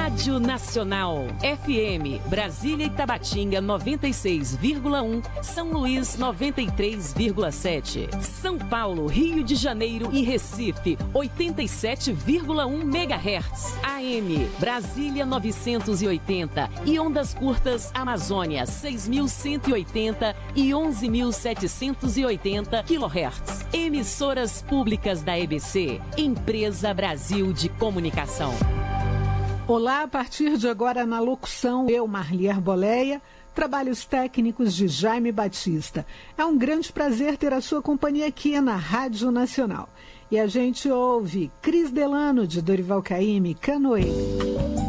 Rádio Nacional. FM, Brasília e Tabatinga 96,1. São Luís 93,7. São Paulo, Rio de Janeiro e Recife 87,1 MHz. AM, Brasília 980 e ondas curtas Amazônia 6.180 e 11.780 kHz. Emissoras públicas da EBC, Empresa Brasil de Comunicação. Olá, a partir de agora na locução, eu, Marli Arboleia, trabalhos técnicos de Jaime Batista. É um grande prazer ter a sua companhia aqui na Rádio Nacional. E a gente ouve Cris Delano, de Dorival Caymmi, Canoe.